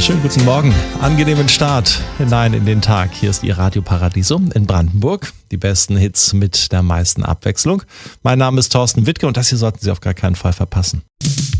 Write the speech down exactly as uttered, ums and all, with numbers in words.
Schönen guten Morgen, angenehmen Start hinein in den Tag. Hier ist Ihr Radio Paradiso in Brandenburg. Die besten Hits mit der meisten Abwechslung. Mein Name ist Thorsten Wittke und das hier sollten Sie auf gar keinen Fall verpassen.